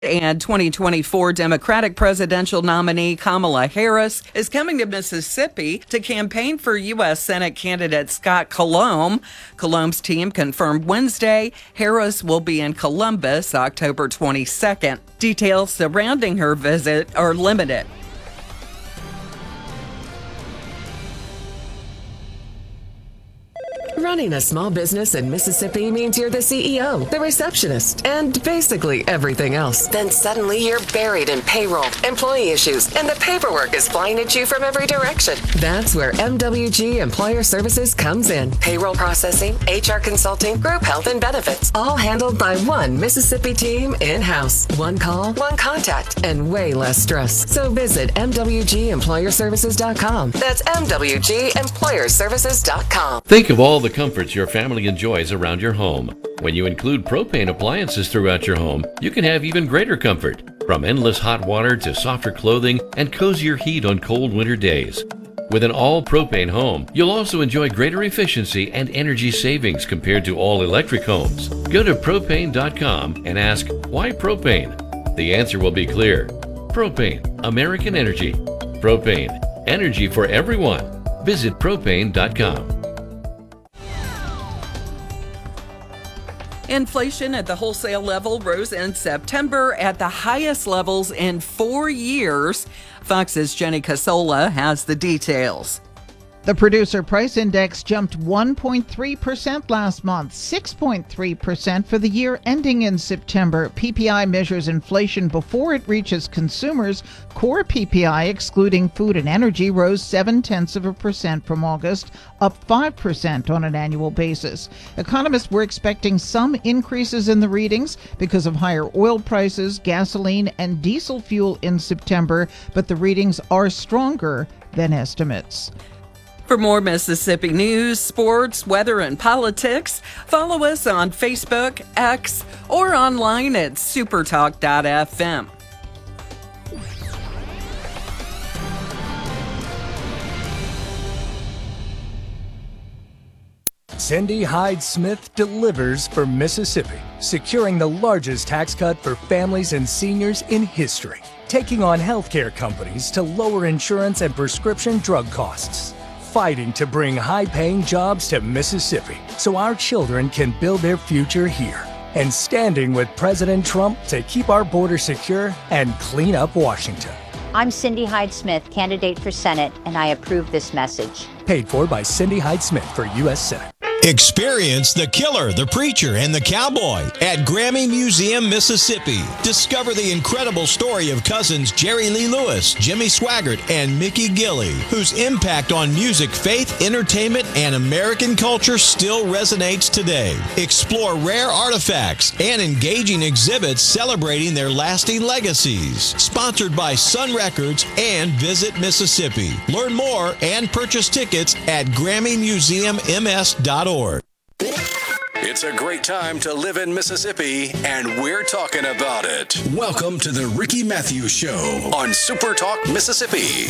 And 2024 Democratic presidential nominee Kamala Harris is coming to Mississippi to campaign for U.S. Senate candidate Scott Colomb. Colomb's team confirmed Wednesday Harris will be in Columbus October 22nd. Details surrounding her visit are limited. Running a small business in Mississippi means you're the CEO, the receptionist, and basically everything else. Then suddenly you're buried in payroll, employee issues, and the paperwork is flying at you from every direction. That's where MWG Employer Services comes in. Payroll processing, HR consulting, group health and benefits, all handled by one Mississippi team in-house. One call, one contact, and way less stress. So visit MWGEmployerServices.com. That's MWGEmployerServices.com. Think of all the comforts your family enjoys around your home. When you include propane appliances throughout your home, you can have even greater comfort, from endless hot water to softer clothing and cozier heat on cold winter days. With an all-propane home, you'll also enjoy greater efficiency and energy savings compared to all-electric homes. Go to propane.com and ask, why propane? The answer will be clear. Propane, American energy. Propane, energy for everyone. Visit propane.com. Inflation at the wholesale level rose in September at the highest levels in 4 years. Fox's Jenny Casola has the details. The Producer Price Index jumped 1.3% last month, 6.3% for the year ending in September. PPI measures inflation before it reaches consumers. Core PPI, excluding food and energy, rose 0.7% from August, up 5% on an annual basis. Economists were expecting some increases in the readings because of higher oil prices, gasoline, and diesel fuel in September, but the readings are stronger than estimates. For more Mississippi news, sports, weather, and politics, follow us on Facebook, X, or online at supertalk.fm. Cindy Hyde Smith delivers for Mississippi, securing the largest tax cut for families and seniors in history, taking on healthcare companies to lower insurance and prescription drug costs, fighting to bring high-paying jobs to Mississippi so our children can build their future here, and standing with President Trump to keep our border secure and clean up Washington. I'm Cindy Hyde Smith, candidate for Senate, and I approve this message. Paid for by Cindy Hyde Smith for U.S. Senate. Experience the killer, the preacher, and the cowboy at Grammy Museum, Mississippi. Discover the incredible story of cousins Jerry Lee Lewis, Jimmy Swaggart, and Mickey Gilley, whose impact on music, faith, entertainment, and American culture still resonates today. Explore rare artifacts and engaging exhibits celebrating their lasting legacies. Sponsored by Sun Records and Visit Mississippi. Learn more and purchase tickets at GrammyMuseumMS.org. It's a great time to live in Mississippi, and we're talking about it. Welcome to the Ricky Matthews Show on Super Talk Mississippi.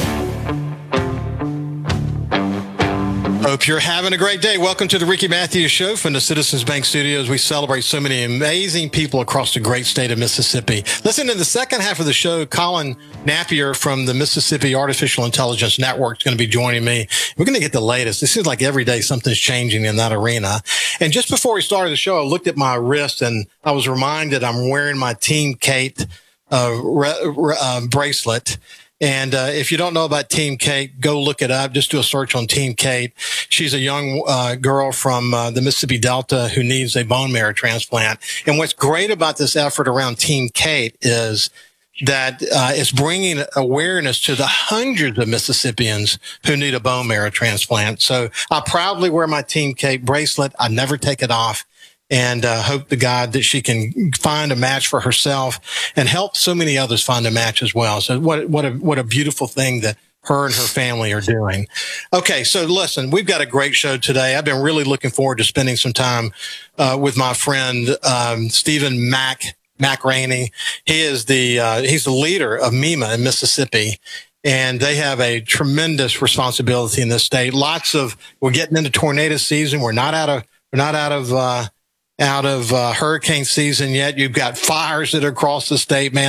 Hope you're having a great day. Welcome to the Ricky Matthews Show from the Citizens Bank Studios. We celebrate so many amazing people across the great state of Mississippi. Listen, in the second half of the show, Colin Napier from the Mississippi Artificial Intelligence Network is going to be joining me. We're going to get the latest. It seems like every day something's changing in that arena. And just before we started the show, I looked at my wrist and I was reminded I'm wearing my Team Kate bracelet. And if you don't know about Team Kate, go look it up. Just do a search on Team Kate. She's a young girl from the Mississippi Delta who needs a bone marrow transplant. And what's great about this effort around Team Kate is that it's bringing awareness to the hundreds of Mississippians who need a bone marrow transplant. So I proudly wear my Team Kate bracelet. I never take it off. And hope to God that she can find a match for herself and help so many others find a match as well. So what a beautiful thing that her and her family are doing. Okay, so listen, we've got a great show today. I've been really looking forward to spending some time with my friend Stephen McRaney. He is he's the leader of MEMA in Mississippi. And they have a tremendous responsibility in this state. We're getting into tornado season. We're not out of out of hurricane season yet. You've got fires that are across the state, man.